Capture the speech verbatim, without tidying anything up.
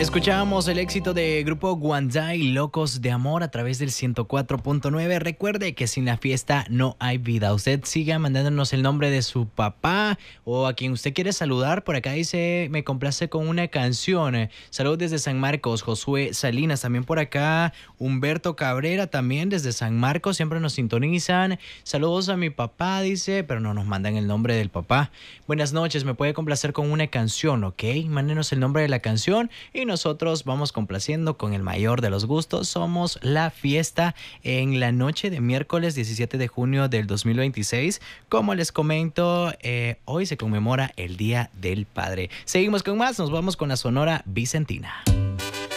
Escuchábamos el éxito de grupo Guandai, Locos de Amor, a través del ciento cuatro punto nueve. Recuerde que sin la fiesta no hay vida. Usted siga mandándonos el nombre de su papá o a quien usted quiere saludar. Por acá dice, me complace con una canción. Saludos desde San Marcos, Josué Salinas. También por acá, Humberto Cabrera, también desde San Marcos. Siempre nos sintonizan. Saludos a mi papá, dice, pero no nos mandan el nombre del papá. Buenas noches, me puede complacer con una canción, ¿ok? Mándenos el nombre de la canción y nosotros vamos complaciendo con el mayor de los gustos. Somos La Fiesta en la noche de miércoles diecisiete de junio del dos mil veintiséis. Como les comento, eh, hoy se conmemora el Día del Padre. Seguimos con más, nos vamos con la Sonora Vicentina.